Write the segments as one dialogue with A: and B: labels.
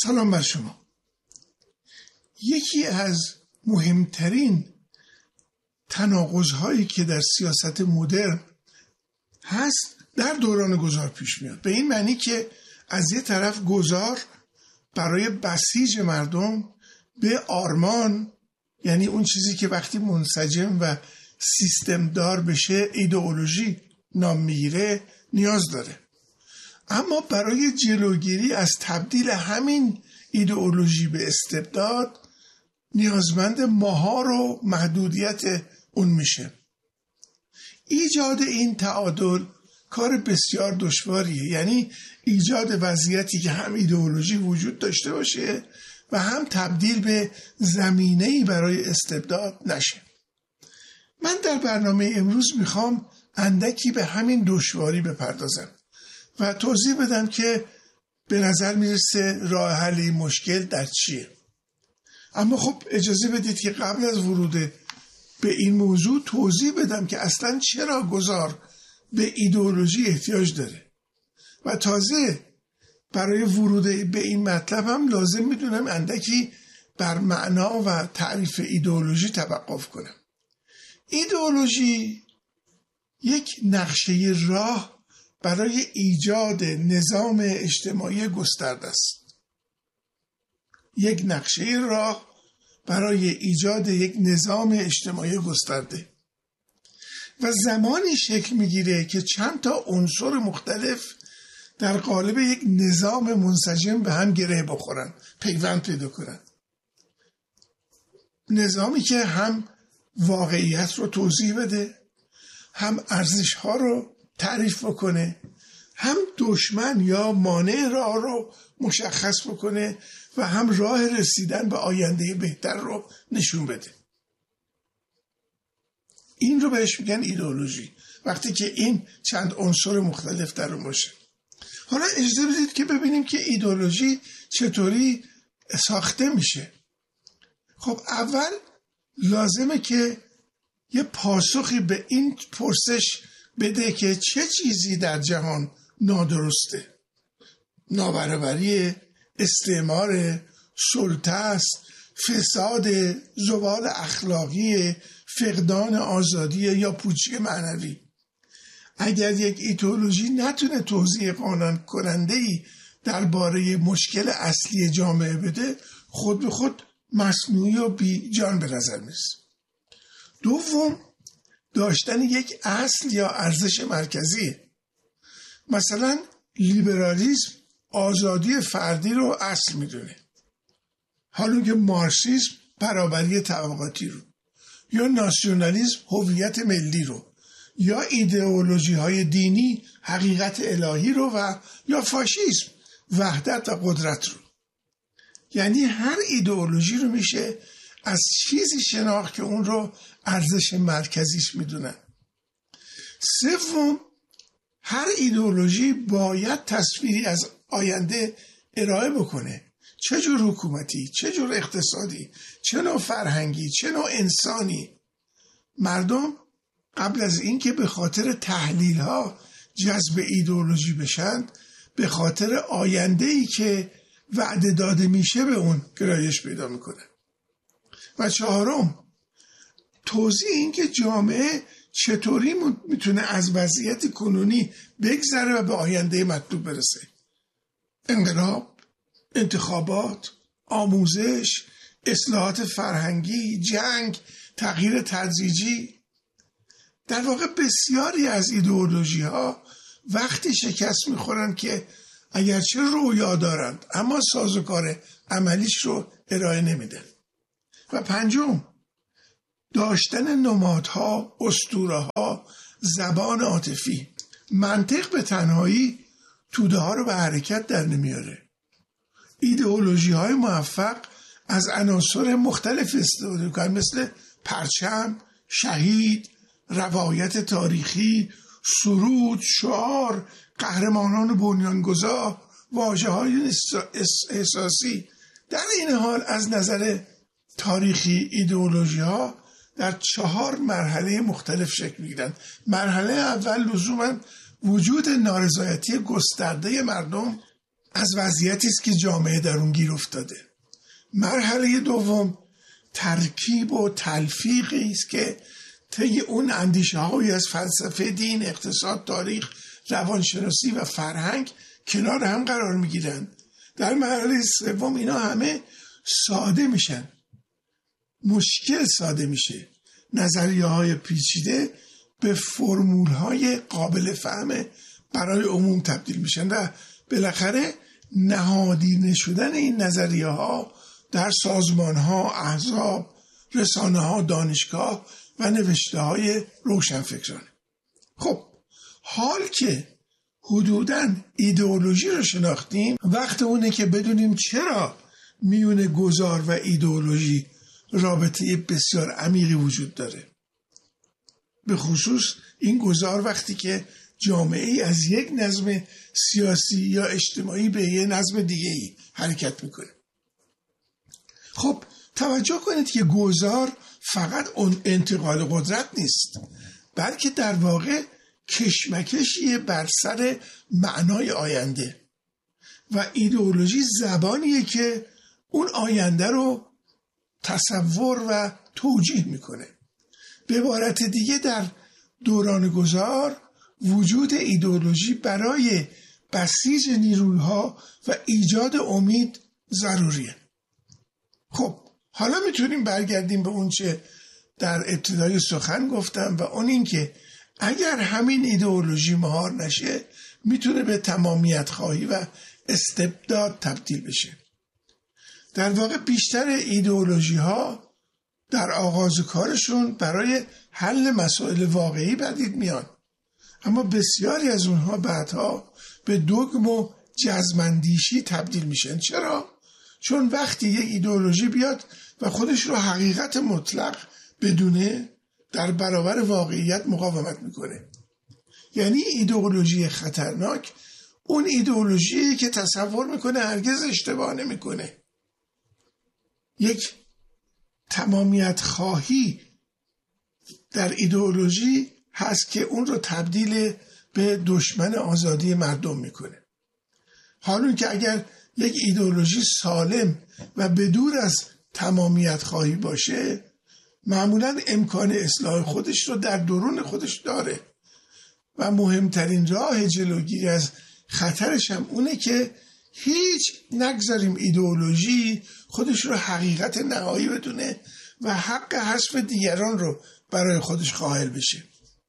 A: سلام بر شما. یکی از مهمترین تناقض‌هایی که در سیاست مدرن هست در دوران گذار پیش میاد، به این معنی که از یه طرف گذار برای بسیج مردم به آرمان، یعنی اون چیزی که وقتی منسجم و سیستم دار بشه ایدئولوژی نام میگیره، نیاز داره. اما برای جلوگیری از تبدیل همین ایدئولوژی به استبداد نیازمند مهار و محدودیت اون میشه. ایجاد این تعادل کار بسیار دشواریه، یعنی ایجاد وضعیتی که هم ایدئولوژی وجود داشته باشه و هم تبدیل به زمینه‌ای برای استبداد نشه. من در برنامه امروز میخوام اندکی به همین دشواری بپردازم و توضیح بدم که به نظر میرسه راه حل این مشکل در چیه. اما خب اجازه بدید که قبل از ورود به این موضوع توضیح بدم که اصلا چرا گذار به ایدئولوژی احتیاج داره و تازه برای ورود به این مطلب هم لازم میدونم اندکی بر معنا و تعریف ایدئولوژی توقف کنم. ایدئولوژی یک نقشه راه برای ایجاد نظام اجتماعی گسترده است. یک نقشه راه برای ایجاد یک نظام اجتماعی گسترده و زمانی شکل میگیره که چند تا عنصر مختلف در قالب یک نظام منسجم به هم گره بخورن، پیوند پیدا کنن. نظامی که هم واقعیت رو توضیح بده، هم ارزش‌ها رو تعریف بکنه، هم دشمن یا مانع راه رو مشخص بکنه و هم راه رسیدن به آینده بهتر رو نشون بده. این رو بهش میگن ایدئولوژی، وقتی که این چند عنصر مختلف در اون باشه. حالا اجازه بدید که ببینیم که ایدئولوژی چطوری ساخته میشه. خب اول لازمه که یه پاسخی به این پرسش بده که چه چیزی در جهان نادرسته. نابرابری، استعمار، سلطه است، فساد، زوال اخلاقی، فقدان آزادی یا پوچی معنوی. اگر یک ایدئولوژی نتونه توضیح قانع کننده‌ای درباره مشکل اصلی جامعه بده، خود به خود مصنوعی و بی جان به نظر میرسه. دوم، داشتن یک اصل یا ارزش مرکزیه. مثلا لیبرالیسم آزادی فردی رو اصل میدونه، حالا که مارکسیسم برابری طبقاتی رو، یا ناسیونالیسم هویت ملی رو، یا ایدئولوژی های دینی حقیقت الهی رو و یا فاشیسم وحدت و قدرت رو. یعنی هر ایدئولوژی رو میشه از چیزی شناخت که اون رو ارزش مرکزیش میدونن. سوم، هر ایدئولوژی باید تصویری از آینده ارائه بکنه، چه جور حکومتی، چه جور اقتصادی، چه نوع فرهنگی، چه نوع انسانی. مردم قبل از این که به خاطر تحلیل ها جذب ایدئولوژی بشن، به خاطر آینده‌ای که وعده داده میشه به اون گرایش پیدا میکنه. و چهارم، توضیح این که جامعه چطوری میتونه از وضعیت کنونی بگذره و به آینده مطلوب برسه. انقلاب، انتخابات، آموزش، اصلاحات فرهنگی، جنگ، تغییر تدریجی. در واقع بسیاری از ایدئولوژی ها وقتی شکست میخورن که اگرچه رویا دارند اما سازوکار عملیش رو ارائه نمیدن. و پنجم، داشتن نمادها، اسطوره‌ها، زبان عاطفی. منطق به تنهایی توده ها رو به حرکت در نمیاره. ایدئولوژی های موفق از عناصر مختلف استفاده میکنن، مثل پرچم، شهید، روایت تاریخی، سرود، شعار، قهرمانان بنیانگذار، واژه‌های احساسی. در این حال از نظر تاریخی ایدئولوژی ها در 4 مرحله مختلف شکل میگیرند. مرحله اول لزوما وجود نارضایتی گسترده مردم از وضعیتی است که جامعه در اون گیر افتاده. مرحله دوم ترکیب و تلفیقی است که طی اون اندیشه هایی از فلسفه، دین، اقتصاد، تاریخ، روانشناسی و فرهنگ کنار هم قرار میگیرن. در مرحله سوم اینا همه ساده میشن، مشکل ساده میشه، نظریه های پیچیده به فرمول های قابل فهم برای عموم تبدیل میشن و بالاخره نهادینه شدن این نظریه ها در سازمان ها، احزاب، رسانه ها، دانشگاه و نوشته های روشنفکرانه. خب حال که حدوداً ایدئولوژی رو شناختیم، وقت اونه که بدونیم چرا میون گذار و ایدئولوژی رابطه بسیار عمیقی وجود داره. به خصوص این گذار وقتی که جامعه ای از یک نظم سیاسی یا اجتماعی به یک نظم دیگه ای حرکت میکنه. خب توجه کنید که گذار فقط اون انتقال قدرت نیست، بلکه در واقع کشمکشیه بر سر معنای آینده و ایدئولوژی زبانیه که اون آینده رو تصور و توجیه میکنه. به عبارت دیگه در دوران گذار وجود ایدئولوژی برای بسیج نیروها و ایجاد امید ضروریه. خب حالا میتونیم برگردیم به اون چه در ابتدای سخن گفتم و اون این که اگر همین ایدئولوژی مهار نشه میتونه به تمامیت خواهی و استبداد تبدیل بشه. در واقع بیشتر ایدئولوژی ها در آغاز کارشون برای حل مسائل واقعی پدید میان، اما بسیاری از اونها بعدها به دوگم و جزم‌اندیشی تبدیل میشن. چرا؟ چون وقتی یک ایدئولوژی بیاد و خودش رو حقیقت مطلق بدونه، در برابر واقعیت مقاومت میکنه. یعنی ایدئولوژی خطرناک اون ایدئولوژی که تصور میکنه هرگز اشتباه نمیکنه. یک تمامیت خواهی در ایدئولوژی هست که اون رو تبدیل به دشمن آزادی مردم میکنه. حالون که اگر یک ایدئولوژی سالم و بدور از تمامیت خواهی باشه، معمولاً امکان اصلاح خودش رو در درون خودش داره و مهمترین راه جلوگیری از خطرش هم اونه که هیچ نگذاریم ایدئولوژی خودش رو حقیقت نهایی بدونه و حق حذف دیگران رو برای خودش قائل بشه.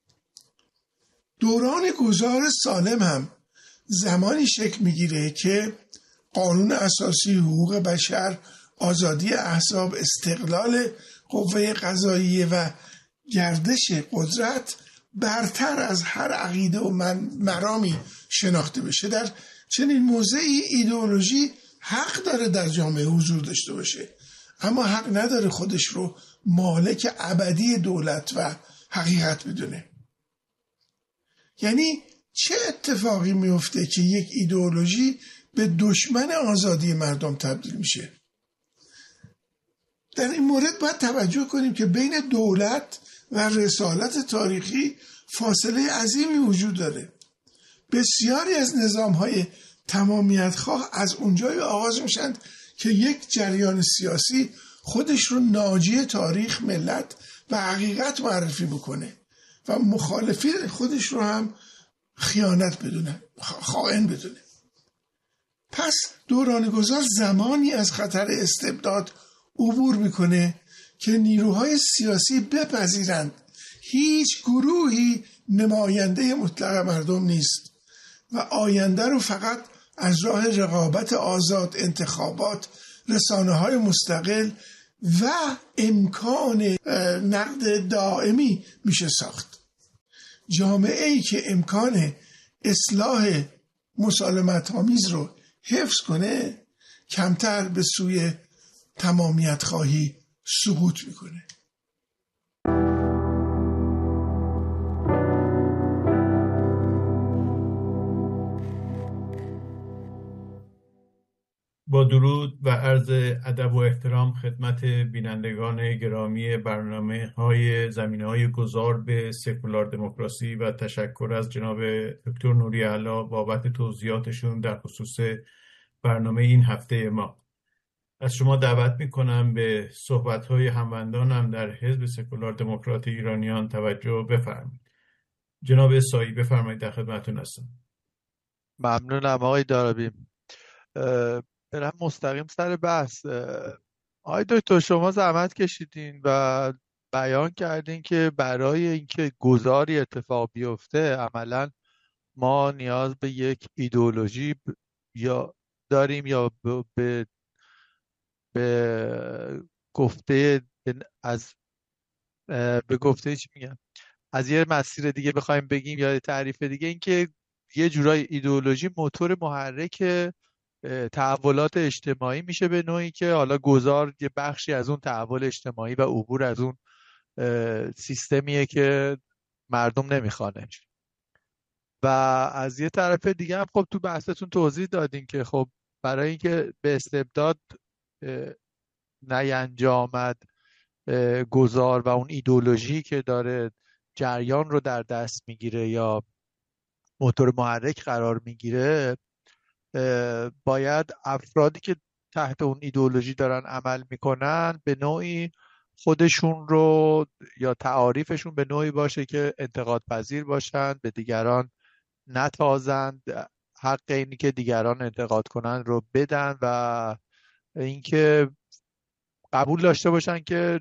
A: دوران گذار سالم هم زمانی شکل میگیره که قانون اساسی، حقوق بشر، آزادی احزاب، استقلال قوه قضاییه و گردش قدرت برتر از هر عقیده و مرامی شناخته بشه. در چنین موضعی ایدئولوژی حق داره در جامعه حضور داشته باشه، اما حق نداره خودش رو مالک ابدی دولت و حقیقت بدونه. یعنی چه اتفاقی میفته که یک ایدئولوژی به دشمن آزادی مردم تبدیل میشه؟ در این مورد باید توجه کنیم که بین دولت و رسالت تاریخی فاصله عظیمی وجود داره. بسیاری از نظام‌های تمامیت خواه از اونجای آغاز میشن که یک جریان سیاسی خودش رو ناجی تاریخ، ملت و حقیقت معرفی بکنه و مخالفین خودش رو هم خیانت بدونه، خائن بدونه. پس دوران گذار زمانی از خطر استبداد عبور میکنه که نیروهای سیاسی بپذیرند هیچ گروهی نماینده مطلق مردم نیست و آینده رو فقط از راه رقابت آزاد، انتخابات، رسانه‌های مستقل و امکان نقد دائمی میشه ساخت. جامعه‌ای که امکان اصلاح مسالمت‌آمیز رو حفظ کنه کمتر به سوی تمامیت خواهی سقوط میکنه.
B: با درود و عرض ادب و احترام خدمت بینندگان گرامی برنامه‌های زمینه‌های گذار به سکولار دموکراسی و تشکر از جناب دکتر نوری علا بابت توضیحاتشون در خصوص برنامه این هفته ما. از شما دعوت میکنم به صحبت‌های هموندانم در حزب سکولار دموکرات ایرانیان توجه بفرمایید. جناب اسایی بفرمایید، در خدمتتون هستم.
C: ممنونم آقای دارابی. برم مستقیم سر بحث. آقای دکتر، شما زحمت کشیدین و بیان کردین که برای اینکه گذاری اتفاق بیفته عملا ما نیاز به یک ایدئولوژی یا داریم یا به گفته از به گفته چی میگم، از یه مسیر دیگه بخوایم بگیم یا تعریف دیگه، اینکه یه جورای ایدئولوژی موتور محرک تحولات اجتماعی میشه به نوعی که حالا گذار یه بخشی از اون تحول اجتماعی و عبور از اون سیستمیه که مردم نمیخوانش. و از یه طرف دیگه هم خب تو بحثتون توضیح دادین که خب برای اینکه به استبداد نینجامد گذار و اون ایدئولوژی که داره جریان رو در دست میگیره یا موتور محرک قرار میگیره، باید افرادی که تحت اون ایدئولوژی دارن عمل میکنن به نوعی خودشون رو یا تعاریفشون به نوعی باشه که انتقاد پذیر باشن، به دیگران نتازند، حق اینی که دیگران انتقاد کنن رو بدن و اینکه قبول داشته باشن که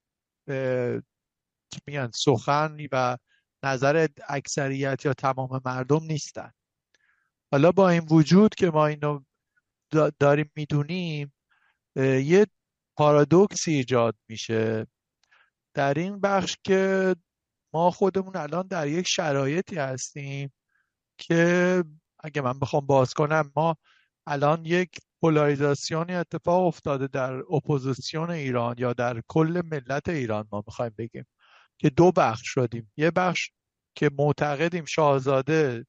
C: میگن سخن و نظر اکثریت یا تمام مردم نیستن. حالا با این وجود که ما اینو داریم میدونیم، یه پارادوکسی ایجاد میشه در این بخش که ما خودمون الان در یک شرایطی هستیم که اگه من بخوام باز کنم، ما الان یک پولاریزاسیونی اتفاق افتاده در اپوزیسیون ایران یا در کل ملت ایران. ما میخوایم بگیم که دو بخش شدیم. یه بخش که معتقدیم شاهزاده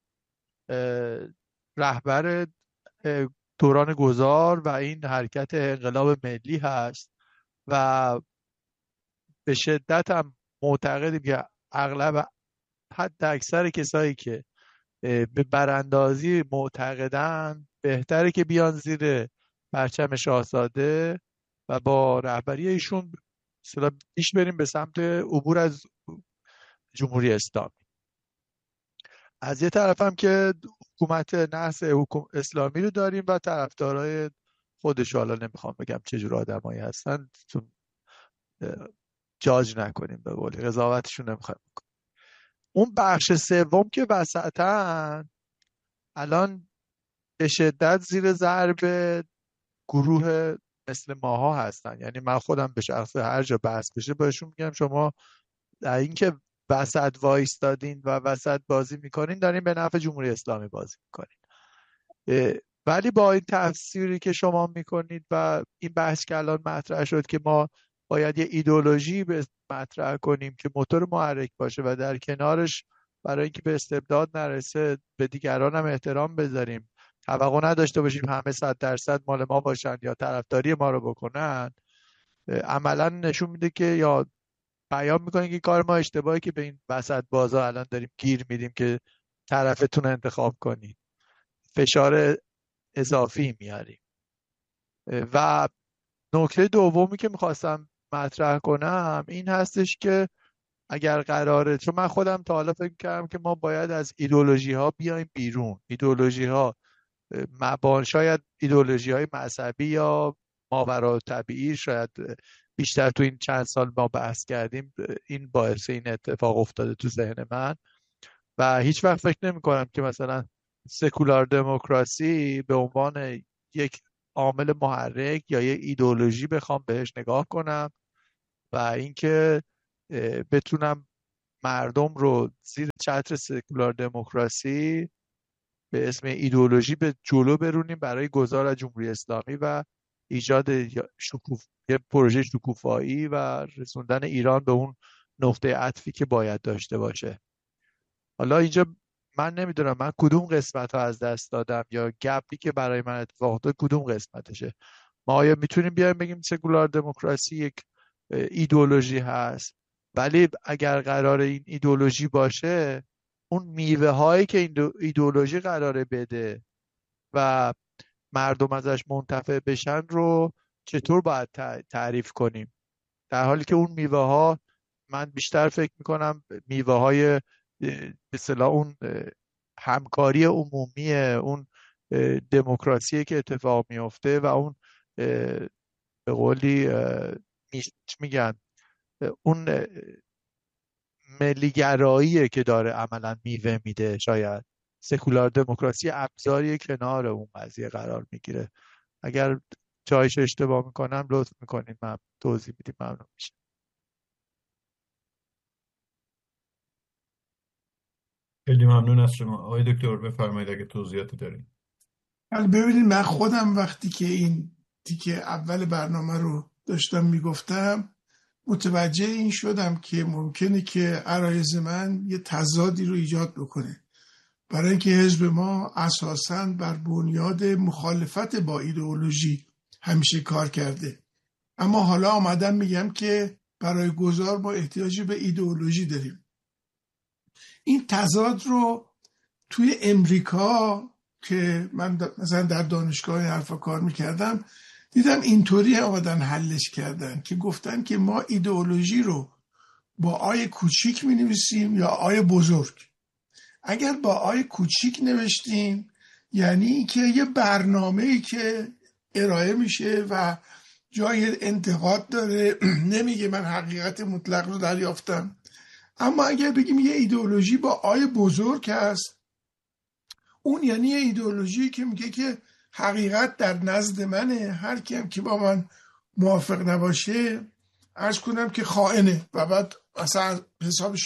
C: رهبر دوران گذار و این حرکت انقلاب ملی هست و به شدت هم معتقدیم که اغلب حد اکثر کسایی که به براندازی معتقدن بهتره که بیان زیر پرچم شاهزاده و با رهبری ایشون پیش بریم به سمت عبور از جمهوری اسلامی. از یه طرف هم که حکومت نحس اسلامی رو داریم و طرفدارای خودش، حالا نمیخوام بگم چه جور آدمایی هستن چون جاج نکنیم، به قولی قضاوتشون نمیخوایم بکنیم. اون بخش سوم که وسطن الان به شدت زیر ضرب گروه مثل ماها هستن. یعنی من خودم به شخص هر جا بحث بشه بهشون میگم شما در این که وسط وایستادین و وسط بازی میکنین دارین به نفع جمهوری اسلامی بازی میکنین. ولی با این تفسیری که شما میکنید و این بحث که الان مطرح شد که ما باید یه ایدئولوژی مطرح کنیم که موتور محرک باشه و در کنارش برای اینکه به استبداد نرسه به دیگران هم احترام بذاریم، توقع نداشته باشیم همه 100% مال ما باشن یا طرفداری ما رو بکنن، عملا نشون میده که یا بیان میکنه که کار ما اشتباهی که به این وسط بازا الان داریم گیر میدیم که طرفتون انتخاب کنید، فشار اضافی میاریم. و نکته دومی که میخواستم مطرح کنم این هستش که اگر قراره، چون من خودم تا حالا فکر کردم که ما باید از ایدئولوژی ها بیایم بیرون، ایدئولوژی ها شاید ایدئولوژی های مذهبی یا ماوراءالطبیعی، شاید بیشتر تو این چند سال ما بحث کردیم، این باعث این اتفاق افتاده تو ذهن من و هیچ وقت فکر نمی کنم که مثلا سکولار دموکراسی به عنوان یک عامل محرک یا یک ایدئولوژی بخوام بهش نگاه کنم و اینکه بتونم مردم رو زیر چتر سکولار دموکراسی به اسم ایدئولوژی به جلو برونیم برای گذار از جمهوری اسلامی و ایجاد یه پروژه شکوفایی و رسوندن ایران به اون نقطه عطفی که باید داشته باشه. حالا اینجا من نمیدونم من کدوم قسمت ها از دست دادم یا گپی که برای من اتفاق افتاد کدوم قسمتشه. ما آیا میتونیم بیایم بگیم سکولار دموکراسی یک ایدئولوژی هست، ولی اگر قرار این ایدئولوژی باشه اون میوه هایی که این ایدئولوژی قراره بده و مردم ازش منتفع بشن رو چطور باید تعریف کنیم، در حالی که اون میوه ها، من بیشتر فکر میکنم میوه های به اصطلاح اون همکاری عمومی، اون دموکراسی که اتفاق میفته و اون به قولی میگن اون ملیگراییه که داره عملا میوه میده. شاید سکولار دموکراسی ابزاری کنار اون قضیه قرار میگیره. اگر جایش اشتباه میکنم لطف میکنید من توضیح بدید، ممنون میشه.
B: خیلی ممنون از شما آقای دکتر، بفرمایید اگه توضیحاتی دارین.
A: ببینید من خودم وقتی که این تیکه اول برنامه رو داشتم میگفتم متوجه این شدم که ممکنه که عرایض من یه تضادی رو ایجاد بکنه، برای اینکه حزب ما اساساً بر بنیاد مخالفت با ایدئولوژی همیشه کار کرده، اما حالا آمدم میگم که برای گذار ما احتیاجی به ایدئولوژی داریم. این تضاد رو توی امریکا که من مثلا در دانشگاه حرفا کار میکردم دیدم اینطوری آمدن حلش کردن که گفتن که ما ایدئولوژی رو با آی کوچیک می نویسیم یا آی بزرگ. اگر با آی کوچیک نوشتیم یعنی که یه برنامه‌ای که ارائه میشه و جای انتقاد داره، نمیگه من حقیقت مطلق رو دریافتم. اما اگر بگیم یه ایدئولوژی با آی بزرگ هست، اون یعنی یه ایدئولوژی که میگه که حقیقت در نزد منه، هر کیم که با من موافق نباشه عرض کنم که خائنه و بعد اصلا حسابش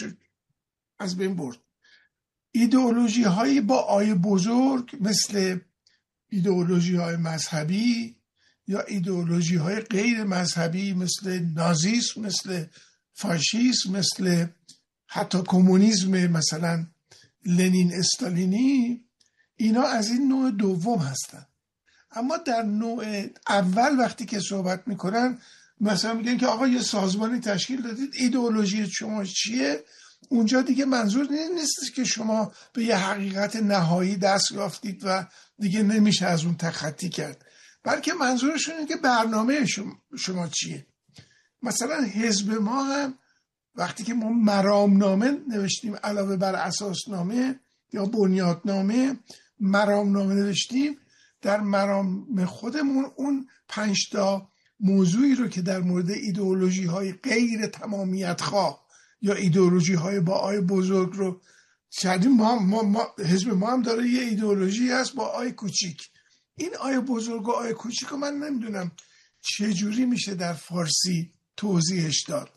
A: از بین برد. ایدئولوژی هایی با آی بزرگ مثل ایدئولوژی های مذهبی یا ایدئولوژی های غیر مذهبی مثل نازیسم، مثل فاشیسم، مثل حتی کمونیسم مثلا لنین استالینی، اینا از این نوع دوم هستن. اما در نوع اول وقتی که صحبت میکنن مثلا میگن که آقا یه سازمانی تشکیل دادید، ایدئولوژی شما چیه؟ اونجا دیگه منظور نیست که شما به یه حقیقت نهایی دست یافتید و دیگه نمیشه از اون تخطی کرد، بلکه منظورشون اینه که برنامه شما چیه. مثلا حزب ما هم وقتی که ما مرامنامه نوشتیم علاوه بر اساسنامه یا بنیادنامه، مرامنامه نوشتیم، در مرام خودمون اون 5 موضوعی رو که در مورد ایدئولوژی های غیر تمامیت خواه یا ایدئولوژی های با آی بزرگ رو شدیم. ما حزب ما هم داره یه ایدئولوژی هست با آی کوچیک. این آی بزرگ و آی کوچیک رو من نمیدونم چجوری میشه در فارسی توضیحش داد.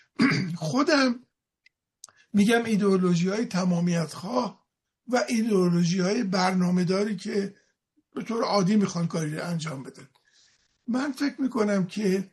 A: خودم میگم ایدئولوژی های تمامیت خواه و ایدئولوژی های برنامه داری که به طور عادی میخوان کاری رو انجام بدن. من فکر میکنم که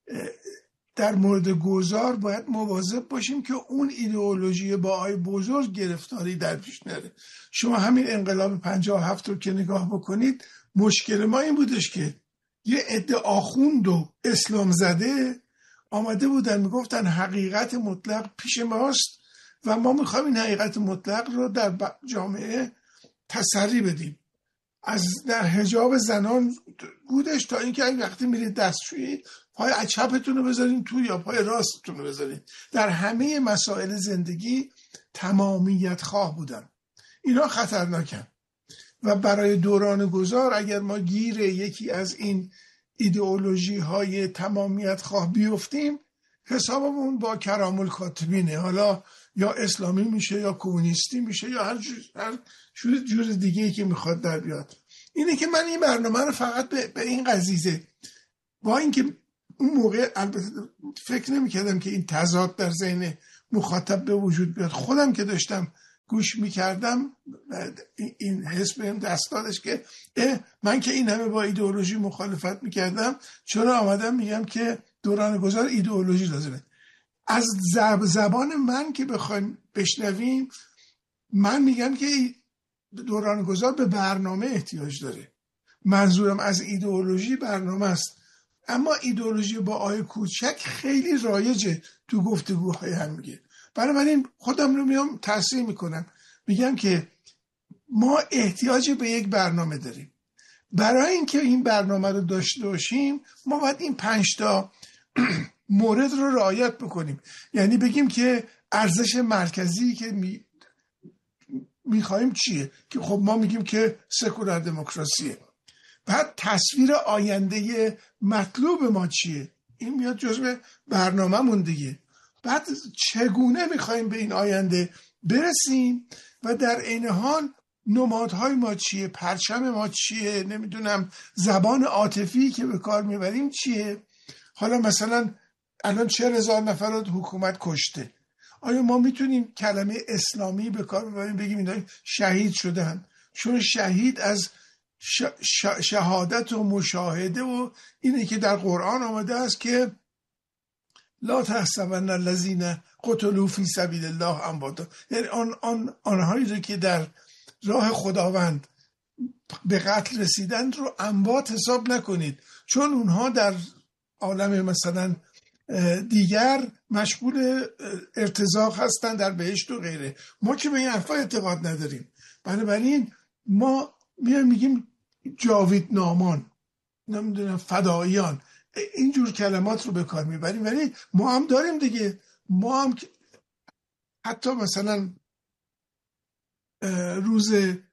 A: در مورد گذار باید مواظب باشیم که اون ایدئولوژی با آی بزرگ گرفتاری در پیش نره. شما همین انقلاب 57 رو که نگاه بکنید، مشکل ما این بودش که یه عده آخوند و اسلام زده آمده بودن میگفتن حقیقت مطلق پیش ماست و ما میخوایم این حقیقت مطلق رو در جامعه تسری بدیم. از در حجاب زنان بودش تا اینکه این وقتی میرید دستشویی پای چپتون رو بذارین تو یا پای راستتون رو بذارین. در همه مسائل زندگی تمامیت خواه بودن. اینا خطرناکن و برای دوران گذار اگر ما گیر یکی از این ایدئولوژی های تمامیت خواه بیفتیم، حسابمون با کرام الکاتبینه. حالا یا اسلامی میشه یا کمونیستی میشه یا هر جور دیگه که میخواد در بیاد. اینه که من این برنامه رو فقط به این قضیه، با اینکه اون موقع البته فکر نمیکردم که این تضاد در ذهن مخاطب به وجود بیاد. خودم که داشتم گوش میکردم این حس بهم دست دادش که من که این همه با ایدئولوژی مخالفت میکردم چرا آمدم میگم که دوران گذار ایدئولوژی لازمه. از زبان من که بخوایم بشنویم، من میگم که دوران گذار به برنامه احتیاج داره. منظورم از ایدئولوژی برنامه است. اما ایدئولوژی با آی کوچک خیلی رایجه تو گفتگوهای هم میگه. بنابراین خودم رو میام تصحیح میکنم، میگم که ما احتیاج به یک برنامه داریم. برای اینکه این برنامه رو داشته باشیم ما باید این 5 تا مورد رو رعایت بکنیم. یعنی بگیم که ارزش مرکزی که میخوایم چیه، که خب ما میگیم که سکولار دموکراسیه. بعد تصویر آینده مطلوب ما چیه، این میاد جزو برنامه‌مون دیگه. بعد چگونه میخوایم به این آینده برسیم و در عین حال نمادهای ما چیه، پرچم ما چیه، نمیدونم زبان عاطفی که به کار میبریم چیه. حالا مثلا الان 40,000 نفر رو حکومت کشته، آیا ما میتونیم کلمه اسلامی به کار ببریم بگیم اینا شهید شدن؟ چون شهید از شهادت و مشاهده و اینه که در قرآن آمده است که لا تحسبن الذین قتلوا فی سبیل الله امواتا، یعنی آنهایی رو که در راه خداوند به قتل رسیدن رو اموات حساب نکنید، چون اونها در عالم مثلا دیگر مشغول ارتزاق هستن در بهشت و غیره. ما که به این حرفا اعتقاد نداریم. بنابراین ما میگیم جاویدنامان، نمیدونم فداییان، اینجور کلمات رو به کار میبریم، ولی ما هم داریم دیگه. ما هم حتی مثلا روز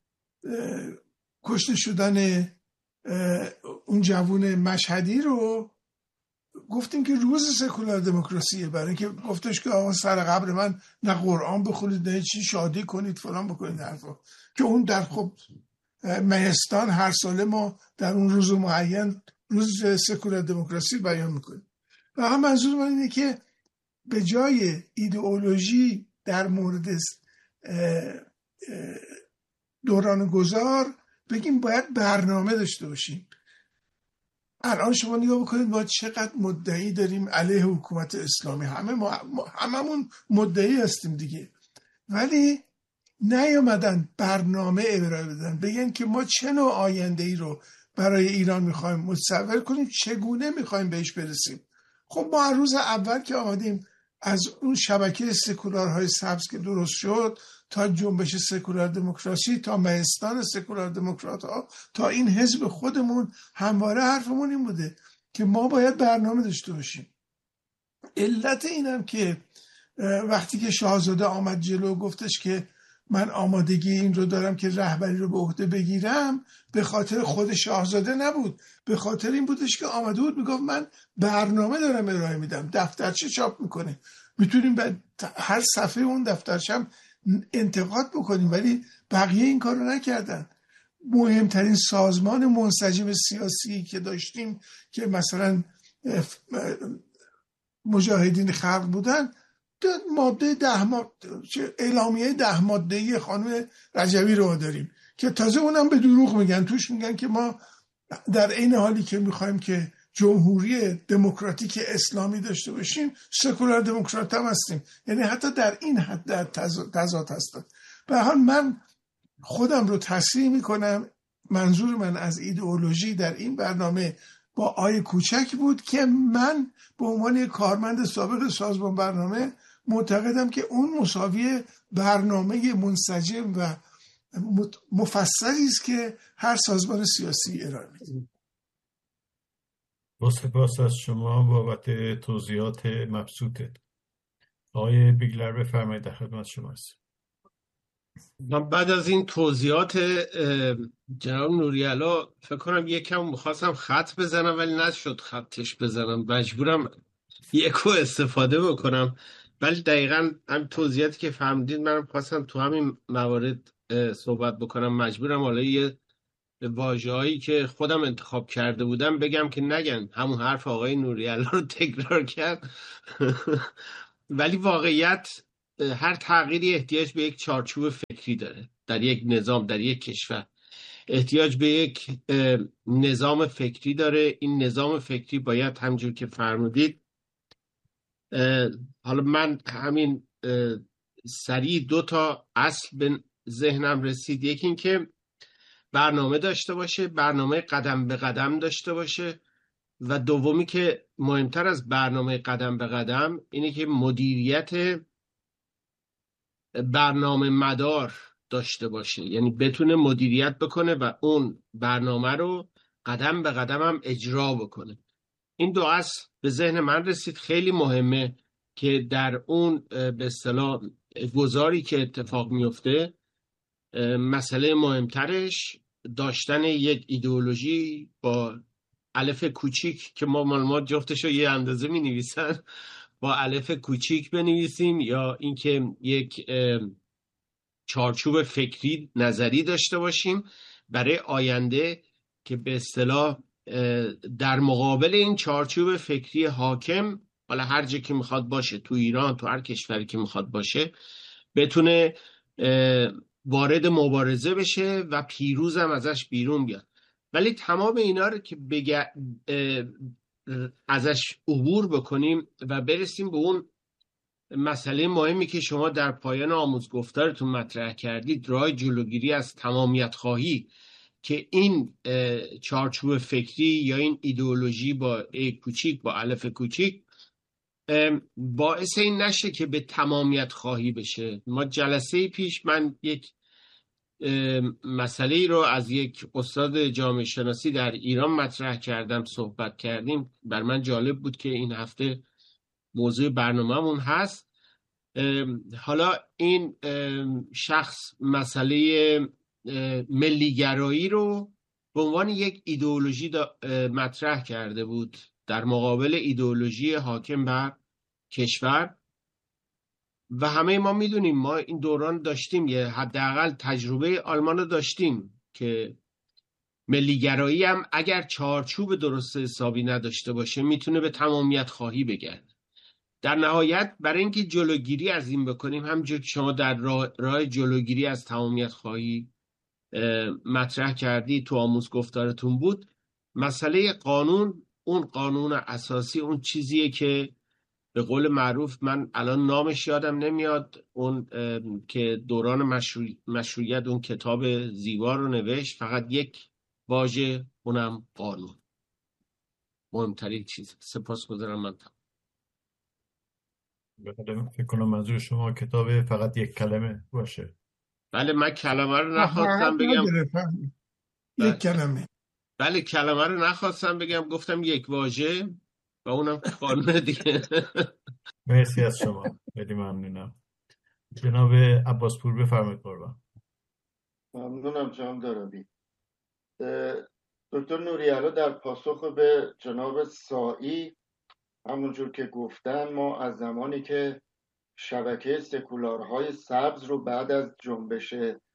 A: کشته شدن اون جوون مشهدی رو گفتیم که روز سکولار دموکراسیه، برای اینکه گفتش که آقا سر قبر من نه قرآن بخونید نه چی، شادی کنید فلان بکنید حرفا، که اون در خب مهستان هر ساله ما در اون روز معین روز سکولار دموکراسی بیان میکنیم. و هم منظور من اینه که به جای ایدئولوژی در مورد دوران گذار بگیم باید برنامه داشته باشیم. الان شما نگاه بکنید ما چقدر مدعی داریم علیه حکومت اسلامی، هممون مدعی هستیم دیگه، ولی نیامدن برنامه ارائه بدن بگن که ما چه نوع آینده‌ای رو برای ایران میخوایم متصور کنیم، چگونه میخوایم بهش برسیم. خب ما روز اول که آمدیم از اون شبکه سکولارهای سبز که درست شد تا جنبش سکولار دموکراسی تا مهستان سکولار دموکرات ها تا این حزب خودمون، همواره حرفمون این بوده که ما باید برنامه داشته باشیم. علت اینم که وقتی که شاهزاده آمد جلو گفتش که من آمادگی این رو دارم که رهبری رو به عهده بگیرم، به خاطر خود شاهزاده نبود، به خاطر این بودش که آمده بود میگفت من برنامه دارم ارائه میدم، دفترچه چاپ میکنه، میتونیم به هر صفحه اون دفترچه هم انتقاد بکنیم، ولی بقیه این کار رو نکردن. مهمترین سازمان منسجم سیاسی که داشتیم که مثلا مجاهدین خلق بودن، ماده اعلامیه 10 ماده‌ای خانم رجبی رو داریم که تازه اونم به دروغ میگن، توش میگن که ما در این حالی که میخوایم که جمهوری دموکراتیک اسلامی داشته باشیم سکولار دموکرات هم هستیم، یعنی حتی در این حد تضاد هستن. به هر حال من خودم رو تصریح میکنم، منظور من از ایدئولوژی در این برنامه با آی کوچک بود که من به عنوان کارمند سابق سازمان برنامه معتقدم که اون مساوی برنامه منسجم و مفصلی است که هر سازمان سیاسی ارائه میده.
B: با سپاس از شما بابت توضیحات مبسوطت. آقای بیگلر بفرمایید، در خدمت شما هستم.
D: من بعد از این توضیحات جناب نوری‌علا فکر کنم یکم می‌خواستم خط بزنم ولی نشد خطش بزنم، مجبورم یکو استفاده بکنم، ولی دقیقاً هم توضیحاتی که فهمیدید من خواستم تو همین موارد صحبت بکنم. مجبورم حالا یه واژه‌هایی که خودم انتخاب کرده بودم بگم که نگن همون حرف آقای نوری‌علا رو تکرار کرد. ولی واقعیت هر تغییری احتیاج به یک چارچوب فکری داره. در یک نظام، در یک کشور احتیاج به یک نظام فکری داره. این نظام فکری باید همجور که فرمودید، حالا من همین سریع 2 تا اصل به ذهنم رسید. یکی این که برنامه داشته باشه، برنامه قدم به قدم داشته باشه، و دومی که مهمتر از برنامه قدم به قدم اینه که مدیریت برنامه مدار داشته باشه، یعنی بتونه مدیریت بکنه و اون برنامه رو قدم به قدم هم اجرا بکنه. این دو اصل به ذهن من رسید خیلی مهمه که در اون به اصطلاح گذاری که اتفاق میفته مسئله مهمترش داشتن یک ایدئولوژی با الف کوچیک که ما معلومات جفتشو یه اندازه می نویسن با الف کوچیک بنویسیم، یا اینکه یک چارچوب فکری نظری داشته باشیم برای آینده که به اصطلاح در مقابل این چارچوب فکری حاکم، حالا هر جا که میخواد باشه، تو ایران، تو هر کشوری که میخواد باشه، بتونه وارد مبارزه بشه و پیروز هم ازش بیرون بیاد. ولی تمام اینا رو که ازش عبور بکنیم و برسیم به اون مسئله مهمی که شما در پایان آموزگفتارتون مطرح کردید، راه جلوگیری از تمامیت خواهی، که این چارچوب فکری یا این ایدئولوژی با ای کوچیک، با الف کوچیک، باعث این نشه که به تمامیت خواهی بشه. ما جلسه پیش من یک مسئله رو از یک استاد جامعه شناسی در ایران مطرح کردم، صحبت کردیم. بر من جالب بود که این هفته موضوع برنامه‌مون هست. حالا این شخص مسئله ملیگرایی رو به عنوان یک ایدئولوژی مطرح کرده بود در مقابل ایدئولوژی حاکم بر کشور. و همه ما میدونیم، ما این دوران داشتیم، یه حداقل تجربه آلمان رو داشتیم که ملیگرایی هم اگر چارچوب درست حسابی نداشته باشه میتونه به تمامیت خواهی بگرده. در نهایت برای اینکه جلوگیری از این بکنیم، همونجور که شما در راه جلوگیری از تمامیت خواهی مطرح کردی تو آموزگفتارتون بود، مسئله قانون، اون قانون اساسی، اون چیزیه که به قول معروف، من الان نامش یادم نمیاد، اون که دوران مشروعیت اون کتاب زیبا رو نوشت، فقط یک واژه، اونم قانون، مهمترین چیز. سپاسگزارم. من
B: فکر کنم منظور شما کتاب فقط یک کلمه باشه.
D: بله، من کلمه رو نخواستم بگم.
A: یک کلمه.
D: بله، کلمه رو نخواستم بگم، گفتم یک واژه و اونم قانون دیگه.
B: مرسی از شما، خیلی ممنونم. جناب عباسپور بفرمایید. قربان.
E: ممنونم جناب دارابی. دکتر نوری‌علا در پاسخ به جناب سایی، همونجور که گفتن، ما از زمانی که شبکه سکولارهای سبز رو بعد از جنبش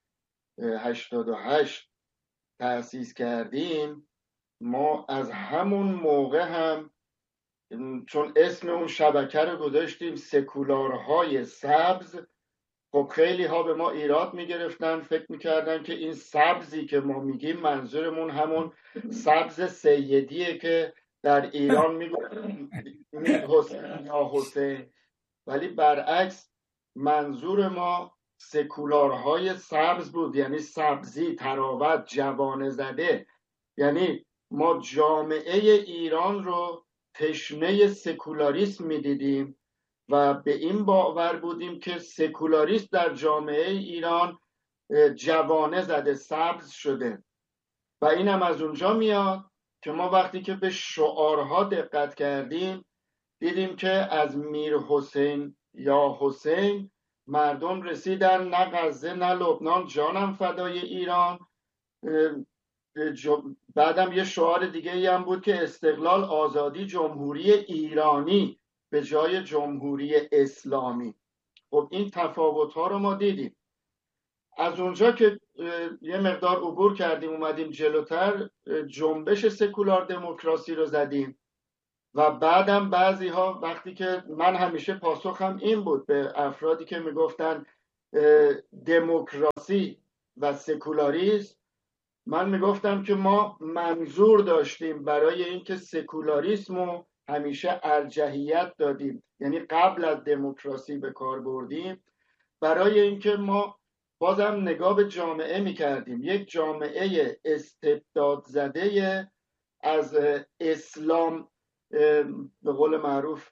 E: 88 تأسیس کردیم، ما از همون موقع هم، چون اسم اون شبکه رو گذاشتیم سکولارهای سبز، خب خیلی ها به ما ایراد میگرفتن، فکر میکردن که این سبزی که ما میگیم منظورمون همون سبز سیدیه که در ایران میگفتن حسین یا حسین، ولی برعکس منظور ما سکولارهای سبز بود، یعنی سبزی، تراوت، جوانه زده. یعنی ما جامعه ایران رو تشنه سکولاریسم میدیدیم و به این باور بودیم که سکولاریسم در جامعه ایران جوانه زده، سبز شده. و اینم از اونجا میاد که ما وقتی که به شعارها دقت کردیم دیدیم که از میر حسین یا حسین مردم رسیدن نه غزه نه لبنان، جانم فدای ایران. بعدم یه شعار دیگه ای هم بود که استقلال، آزادی، جمهوری ایرانی به جای جمهوری اسلامی. خب این تفاوت ها رو ما دیدیم. از اونجا که یه مقدار عبور کردیم اومدیم جلوتر، جنبش سکولار دموکراسی رو زدیم و بعدم بعضی ها، وقتی که من همیشه پاسخم این بود به افرادی که میگفتن دموکراسی و سکولاریسم، من میگفتم که ما منظور داشتیم برای اینکه سکولاریسم رو همیشه ارجحیت دادیم، یعنی قبل از دموکراسی به کار بردیم، برای اینکه ما بازم نگاه به جامعه میکردیم، یک جامعه استبداد زده از اسلام به قول معروف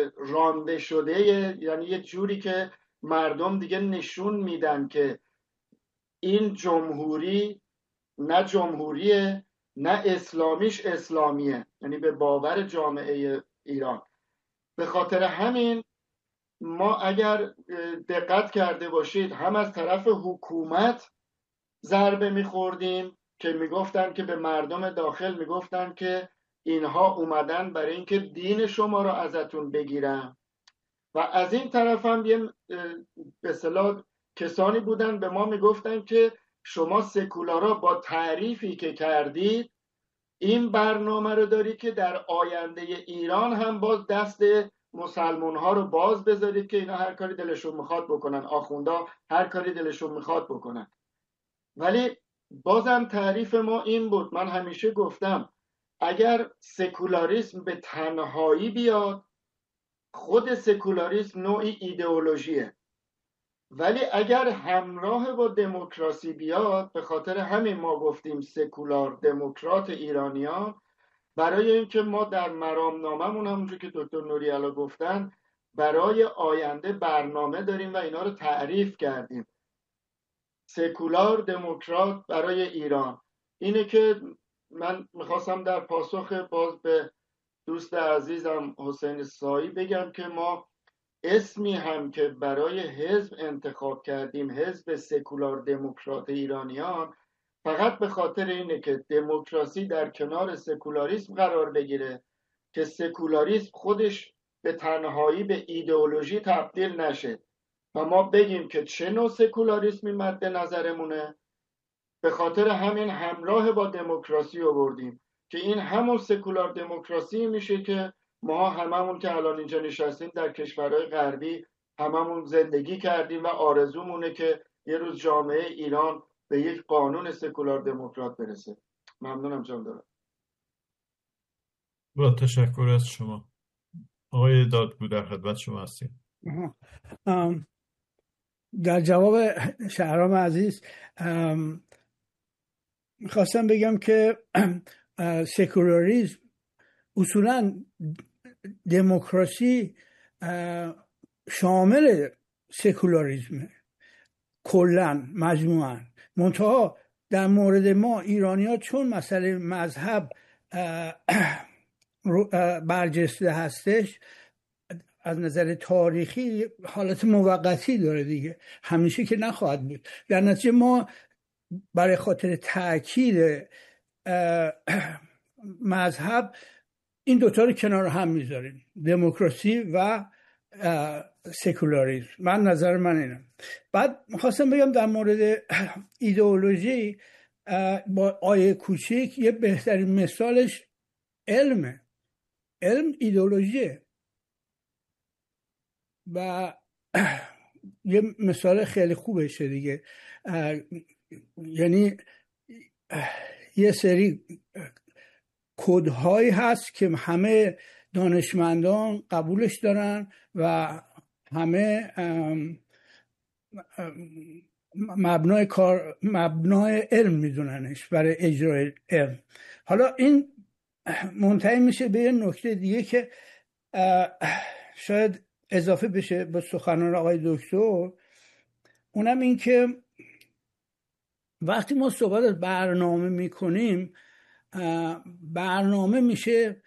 E: رانده شده، یعنی یک جوری که مردم دیگه نشون میدن که این جمهوری نه جمهوریه نه اسلامیش اسلامیه، یعنی به باور جامعه ایران. به خاطر همین ما اگر دقت کرده باشید هم از طرف حکومت ضربه میخوردیم که میگفتن که به مردم داخل میگفتن که اینها اومدن برای اینکه دین شما رو ازتون بگیرن، و از این طرف هم یه به اصطلاح کسانی بودن به ما میگفتن که شما سکولارا با تعریفی که کردید این برنامه رو دارید که در آینده ایران هم باز دست مسلمان ها رو باز بذارید که اینا هر کاری دلشون میخواد بکنن، آخوندا هر کاری دلشون میخواد بکنن. ولی بازم تعریف ما این بود، من همیشه گفتم اگر سکولاریسم به تنهایی بیاد، خود سکولاریسم نوعی ایدئولوژیه، ولی اگر همراه با دموکراسی بیاد، به خاطر همین ما گفتیم سکولار دموکرات ایرانیان، برای اینکه ما در مرامنامه‌مون همونجور که دکتر نوری‌علا گفتن برای آینده برنامه داریم و اینا رو تعریف کردیم. سکولار دموکرات برای ایران اینه که من میخواستم در پاسخ باز به دوست عزیزم حسین سایی بگم که ما اسمی هم که برای حزب انتخاب کردیم، حزب سکولار دموکرات ایرانیان، فقط به خاطر اینه که دموکراسی در کنار سکولاریسم قرار بگیره که سکولاریسم خودش به تنهایی به ایدئولوژی تبدیل نشه و ما بگیم که چه نوع سکولاریسمی مد نظرمونه. به خاطر همین همراه با دموکراسی آوردیم که این همون سکولار دموکراسی میشه که ما هممون که الان اینجا نشستیم در کشورهای غربی هممون زندگی کردیم و آرزومونه که یه روز جامعه ایران به یک قانون سکولار دموکرات برسه. ممنونم جان دارم.
B: با تشکر از شما. آقای دادگو در خدمت شما هستیم.
F: در جواب شهرام عزیز میخواستم بگم که سکولاریسم اصولا دموکراسی شامل سکولاریسمه کلا مجموعاً. منتها در مورد ما ایرانی ها چون مسئله مذهب برجسته هستش، از نظر تاریخی حالت موقتی داره دیگه، همیشه که نخواهد بود. در نتیجه ما برای خاطر تأکید مذهب این دوتا رو کنار هم میذاریم، دموکراسی و سکولاریسم. من نظر من اینه. بعد میخواستم بگم در مورد ایدئولوژی با آیه کوچیک یه بهترین مثالش علمه. علم ایدئولوژیه و یه مثال خیلی خوبشه دیگه. یعنی یه سری کدهایی هست که همه دانشمندان قبولش دارن و همه مبنای علم میدوننش برای اجرای علم. حالا این منتهی میشه به یه نکته دیگه که شاید اضافه بشه به سخنان آقای دکتر، اونم این که وقتی ما صحبت از برنامه میکنیم، برنامه میشه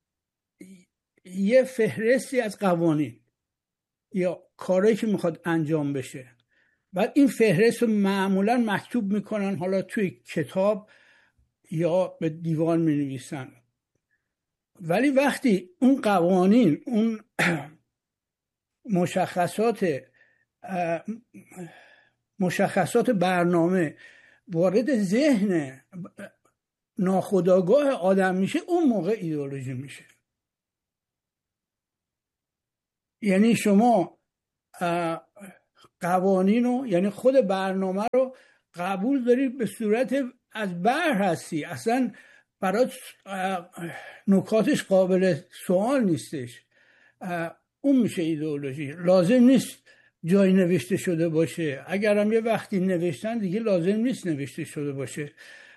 F: یه فهرستی از قوانین یا کارهایی که میخواد انجام بشه. بعد این فهرست رو معمولا مکتوب میکنن، حالا توی کتاب یا به دیوان مینویسن. ولی وقتی اون قوانین، اون مشخصات برنامه وارد ذهن ناخودآگاه آدم میشه، اون موقع ایدئولوژی میشه. یعنی شما قوانین رو، یعنی خود برنامه رو قبول داری، به صورت از بر هستی، اصلا برات نکاتش قابل سوال نیستش. اون میشه ایدئولوژی. لازم نیست جایی نوشته شده باشه، اگرم یه وقتی نوشتن دیگه لازم نیست نوشته شده باشه.